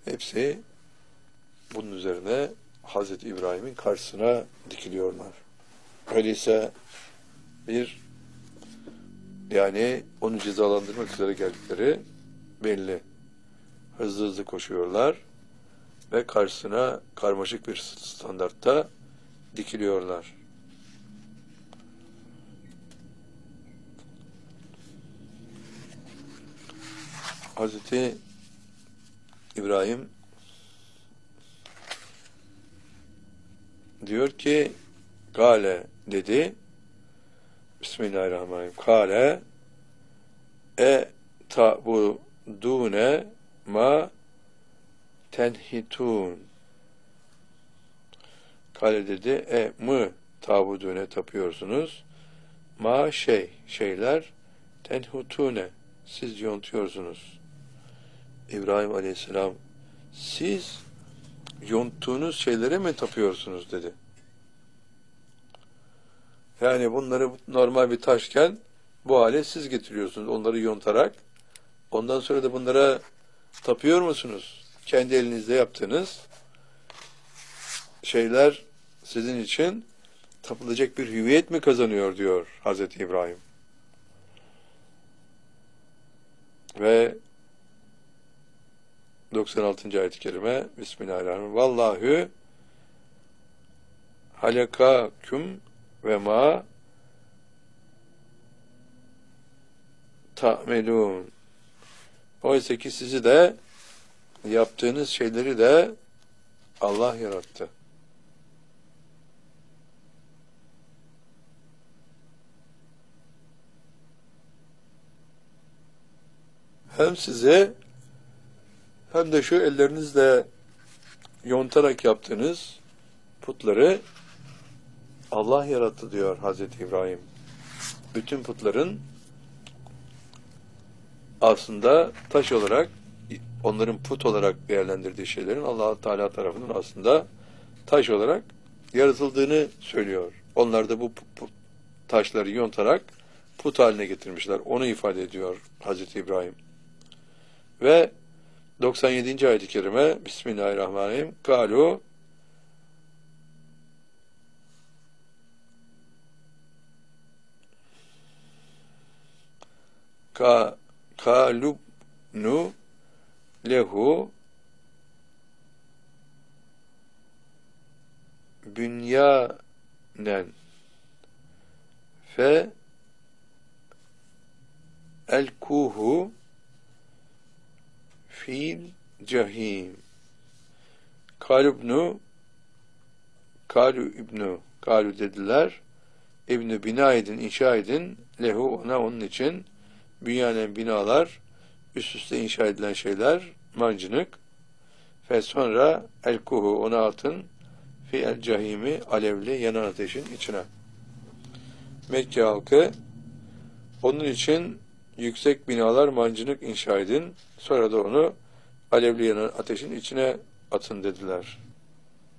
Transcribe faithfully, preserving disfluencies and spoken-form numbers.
hepsi bunun üzerine Hazreti İbrahim'in karşısına dikiliyorlar. Öyleyse bir yani onu cezalandırmak üzere geldikleri belli. Hızlı hızlı koşuyorlar ve karşısına karmaşık bir standartta dikiliyorlar. Hazreti İbrahim diyor ki Kale dedi Bismillahirrahmanirrahim. Kale e ta'budune ma tenhitun. Kale dedi e mı ta'budune tapıyorsunuz. Ma şey şeyler tenhutune siz yontuyorsunuz. İbrahim Aleyhisselam siz yonttuğunuz şeylere mi tapıyorsunuz dedi. Yani bunları normal bir taşken bu hale siz getiriyorsunuz. Onları yontarak. Ondan sonra da bunlara tapıyor musunuz? Kendi elinizde yaptığınız şeyler sizin için tapılacak bir hüviyet mi kazanıyor diyor Hazreti İbrahim. Ve doksan altıncı ayet-i kerime Bismillahirrahmanirrahim. Vallahu halakaküm ve ma ta'melun. Oysa ki sizi de yaptığınız şeyleri de Allah yarattı. Hem size hem de şu ellerinizle yontarak yaptığınız putları Allah yarattı diyor Hazreti İbrahim. Bütün putların aslında taş olarak, onların put olarak değerlendirdiği şeylerin Allah Teala tarafından aslında taş olarak yaratıldığını söylüyor. Onlar da bu taşları yontarak put haline getirmişler. Onu ifade ediyor Hazreti İbrahim. Ve doksan yedinci ayet-i kerime Bismillahirrahmanirrahim. Kalu ka kalubnu lehu bünyanen fe elkuhu fil cahim. Kalubnu Kalu ibnu Kalu dediler. İbni bina edin, inşa edin. Lehu ona onun için bünyanen binalar, üst üste inşa edilen şeyler, mancınık. Ve sonra elkuhu ona atın. Fi el cahimi alevli yanan ateşin içine. Mekke halkı onun için yüksek binalar, mancınık inşa edin. Sonra da onu alevli yanan ateşin içine atın dediler.